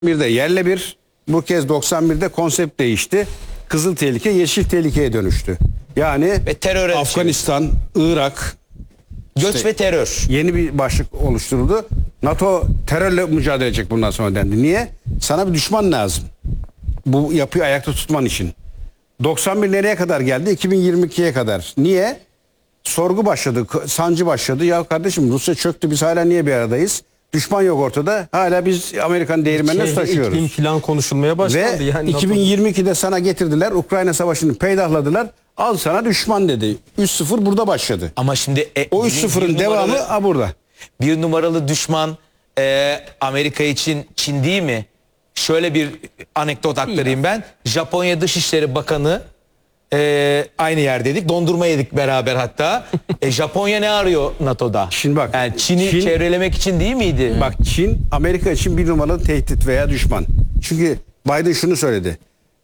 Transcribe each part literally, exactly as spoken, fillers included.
birde yerle bir, bu kez doksan birde konsept değişti. Kızıl tehlike yeşil tehlikeye dönüştü. Yani Ve teröre Afganistan, Irak, göç işte ve terör. yeni bir başlık oluşturuldu. NATO terörle mücadele edecek bundan sonra dendi. Niye? Sana bir düşman lazım. Bu yapıyı ayakta tutman için. doksan bir nereye kadar geldi? iki bin yirmi ikiye kadar. Niye? Sorgu başladı, sancı başladı. Ya kardeşim Rusya çöktü, biz hala niye bir aradayız? Düşman yok ortada. Hala biz Amerikan değirmenine Şehri taşıyoruz. iklim falan konuşulmaya başlandı. Ve yani iki bin yirmi ikide sana getirdiler. Ukrayna Savaşı'nı peydahladılar. Al sana düşman dedi. üç sıfır burada başladı. Ama şimdi e, O üç bir- sıfırın bir devamı numaralı- ha burada. Bir numaralı düşman e, Amerika için Çin değil mi? Şöyle bir anekdot aktarayım ben. Japonya Dışişleri Bakanı e, aynı yerdeydik. Dondurma yedik beraber hatta. e, Japonya ne arıyor NATO'da? Şimdi bak, Yani Çin'i Çin- çevrelemek için değil miydi? Bak Çin Amerika için bir numaralı tehdit veya düşman. Çünkü Biden şunu söyledi.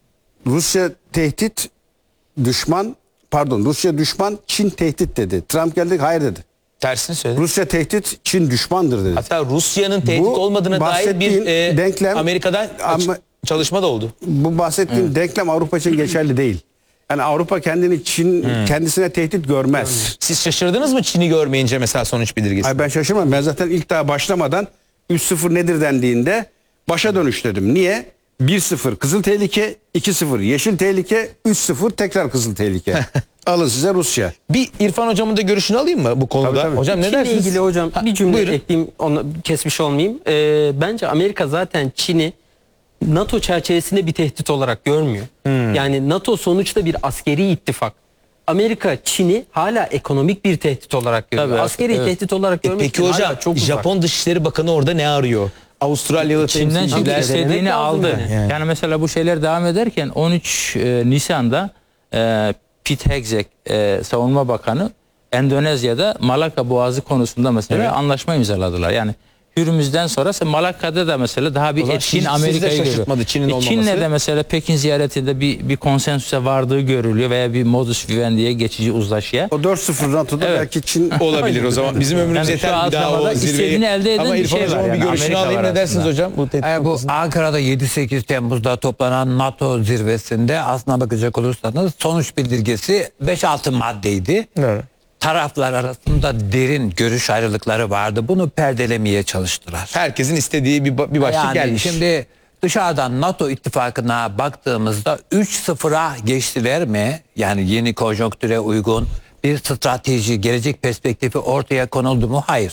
Rusya tehdit, düşman, pardon Rusya düşman, Çin tehdit dedi. Trump geldi, hayır dedi. Tersini söyledi. Rusya tehdit, Çin düşmandır dedi. Hatta Rusya'nın tehdit Bu olmadığına dair bir bahsettiğin e, denklem- Amerika'dan Ama- çalışma da oldu. Bu bahsettiğim denklem Avrupa için geçerli değil. Yani Avrupa kendini Çin kendisine tehdit görmez. Siz şaşırdınız mı Çin'i görmeyince mesela sonuç bildirgesi? Ay ben şaşırmam. Ben zaten ilk daha başlamadan üç sıfır nedir dendiğinde başa dönüş dedim. Niye? bir sıfır kızıl tehlike, iki sıfır yeşil tehlike, üç sıfır tekrar kızıl tehlike. Alın size Rusya. Bir İrfan hocamın da görüşünü alayım mı bu konuda? Tabii, tabii. Hocam ne Çin'le dersiniz? ilgili hocam bir cümle buyurun. ekleyeyim, onu kesmiş olmayayım. Ee, bence Amerika zaten Çin'i NATO çerçevesinde bir tehdit olarak görmüyor. Hmm. Yani NATO sonuçta bir askeri ittifak. Amerika Çin'i hala ekonomik bir tehdit olarak görüyor. Tabii, askeri evet. tehdit olarak E görmek Peki için hocam hala çok uzak. Japon Dışişleri Bakanı orada ne arıyor? Avustralyalı Çin'den temsilciler. çünkü denemek istediğini lazım aldı. yani. Yani. mesela bu şeyler devam ederken on üç e, Nisan'da e, Pete Hegseth e, Savunma Bakanı Endonezya'da Malaka Boğazı konusunda mesela Evet. anlaşma imzaladılar. Yani Hürmüz'den sonra Malaka'da da mesela daha bir O zaman etkin siz- sizi de Amerika'yı şaşırtmadı görüyor. Çin'in E, olmaması. Çin'le de mesela Pekin ziyaretinde bir bir konsensüse vardığı görülüyor veya bir modus vivendi'ye geçici uzlaşıya. O dört sıfır NATO'da Evet. belki Çin Olabilir o zaman. Bizim ömrümüz Yani şu yeter bir daha o aşamada zirveyi. istediğini elde eden Ama bir İrfan şey var hocamın bir yani, görüşünü Amerika alayım var ne dersiniz aslında. hocam? Bu tehdit E, bu noktasında. Ankara'da yedi sekiz Temmuz'da toplanan NATO zirvesinde aslına bakacak olursanız sonuç bildirgesi beş altı maddeydi. Evet. Taraflar arasında derin görüş ayrılıkları vardı. Bunu perdelemeye çalıştılar. Herkesin istediği bir, ba- bir başlık yani gelmiş. şimdi dışarıdan NATO ittifakına baktığımızda üç sıfıra geçtiler mi? Yani yeni konjonktüre uygun bir strateji, gelecek perspektifi ortaya konuldu mu? Hayır.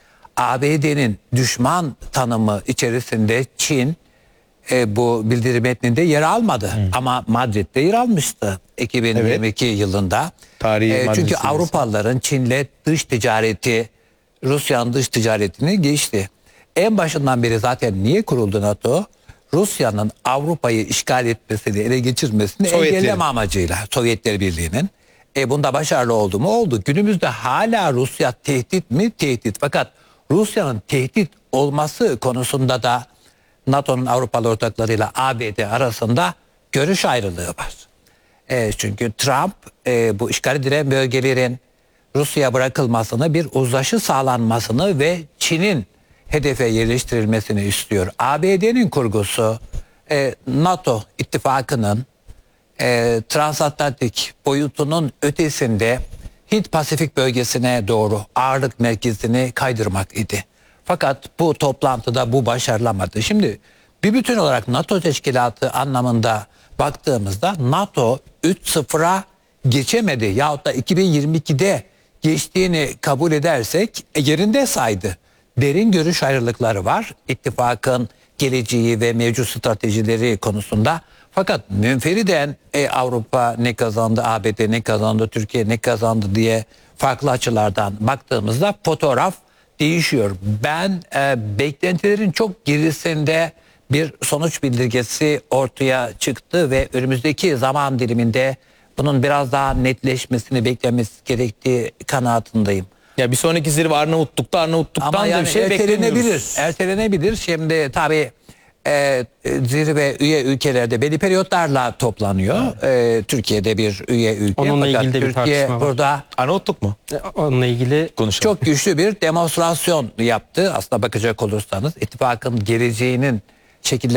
A B D'nin düşman tanımı içerisinde Çin e, bu bildiri metninde yer almadı. Ama Madrid'de yer almıştı iki bin yirmi iki yılında. Tarihi E, Madrid çünkü zirvesi. Avrupalıların Çin'le dış ticareti, Rusya'nın dış ticaretini geçti. En başından beri zaten niye kuruldu NATO? Rusya'nın Avrupa'yı işgal etmesini, ele geçirmesini Sovyetlerin. engelleme amacıyla Sovyetler Birliği'nin. E bunda başarılı oldu mu? Oldu. Günümüzde hala Rusya tehdit mi? Tehdit. Fakat Rusya'nın tehdit olması konusunda da NATO'nun Avrupalı ortaklarıyla A B D arasında görüş ayrılığı var. E, çünkü Trump e, bu işgal edilen bölgelerin Rusya'ya bırakılmasını, bir uzlaşı sağlanmasını ve Çin'in hedefe yerleştirilmesini istiyor. A B D'nin kurgusu e, NATO ittifakının e, transatlantik boyutunun ötesinde Hint-Pasifik bölgesine doğru ağırlık merkezini kaydırmak idi. Fakat bu toplantıda bu başarılamadı. Şimdi bir bütün olarak NATO teşkilatı anlamında baktığımızda NATO üç sıfıra geçemedi. Yahut da iki bin yirmi ikide geçtiğini kabul edersek e, yerinde saydı. Derin görüş ayrılıkları var. İttifakın geleceği ve mevcut stratejileri konusunda. Fakat münferiden e, Avrupa ne kazandı, A B D ne kazandı, Türkiye ne kazandı diye farklı açılardan baktığımızda fotoğraf değişiyor. Ben e, beklentilerin çok gerisinde bir sonuç bildirgesi ortaya çıktı ve önümüzdeki zaman diliminde bunun biraz daha netleşmesini beklememiz gerektiği kanaatindeyim. Ya bir sonraki zirve Arnavutluk'ta Arnavutluk'tan Ama da yani bir şey ertelenebilir. beklemiyoruz. Ertelenebilir. Şimdi tabii e, zirve üye ülkelerde belli periyotlarla toplanıyor. E, Türkiye'de bir üye ülke. Onunla Fakat ilgili de bir Türkiye tartışma var. burada Arnavutluk mu? E, Onunla ilgili Konuşalım. çok güçlü bir demonstrasyon yaptı. Aslında bakacak olursanız ittifakın geleceğinin şekilde